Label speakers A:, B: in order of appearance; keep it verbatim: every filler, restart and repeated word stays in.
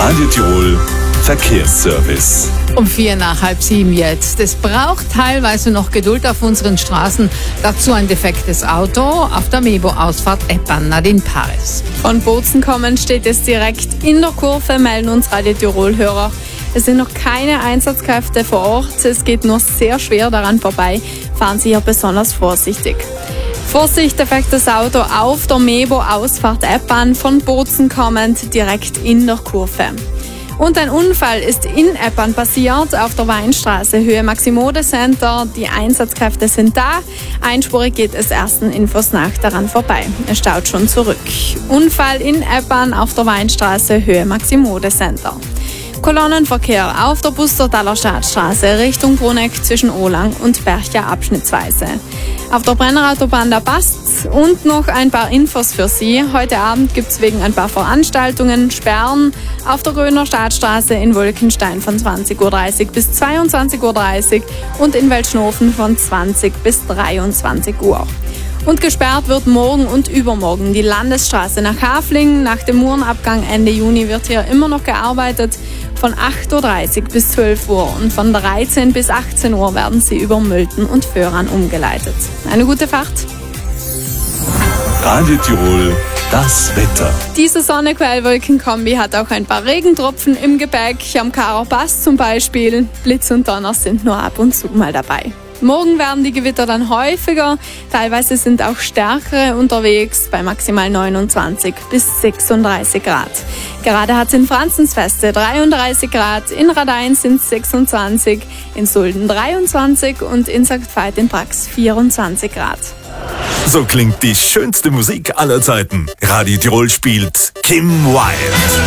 A: Radio Tirol Verkehrsservice.
B: Um vier nach halb sieben jetzt. Es braucht teilweise noch Geduld auf unseren Straßen. Dazu ein defektes Auto auf der Mebo-Ausfahrt Eppan. Nadine Paris.
C: Von Bozen kommend steht es direkt in der Kurve, melden uns Radio Tirol-Hörer. Es sind noch keine Einsatzkräfte vor Ort. Es geht nur sehr schwer daran vorbei. Fahren Sie hier besonders vorsichtig. Vorsicht, defektes Auto auf der Mebo-Ausfahrt Eppan, von Bozen kommend direkt in der Kurve. Und ein Unfall ist in Eppan passiert, auf der Weinstraße, Höhe Maximode Center. Die Einsatzkräfte sind da. Einspurig geht es ersten Infos nach daran vorbei. Es staut schon zurück. Unfall in Eppan auf der Weinstraße, Höhe Maximode Center. Kolonnenverkehr auf der Bustertaler Stadtstraße Richtung Bruneck zwischen Ohlang und Bercha abschnittsweise. Auf der Brennerautobahn da passt's. Und noch ein paar Infos für Sie. Heute Abend gibt's wegen ein paar Veranstaltungen Sperren auf der Gröner Stadtstraße in Wolkenstein von zwanzig Uhr dreißig bis zweiundzwanzig Uhr dreißig und in Weltschnofen von zwanzig bis dreiundzwanzig Uhr. Und gesperrt wird morgen und übermorgen die Landesstraße nach Hafling. Nach dem Murenabgang Ende Juni wird hier immer noch gearbeitet. Von acht Uhr dreißig bis zwölf Uhr und von dreizehn bis achtzehn Uhr werden sie über Mülten und Föhren umgeleitet. Eine gute Fahrt.
A: Radio Tirol, das Wetter.
C: Diese Sonne-Quellwolken-Kombi hat auch ein paar Regentropfen im Gepäck. Am Karer Pass zum Beispiel. Blitz und Donner sind nur ab und zu mal dabei. Morgen werden die Gewitter dann häufiger, teilweise sind auch stärkere unterwegs, bei maximal neunundzwanzig bis sechsunddreißig Grad. Gerade hat es in Franzensfeste dreiunddreißig Grad, in Radein sind es sechsundzwanzig, in Sulden dreiundzwanzig und in Sankt Veit in Prax vierundzwanzig Grad.
A: So klingt die schönste Musik aller Zeiten. Radio Tirol spielt Kim Wilde.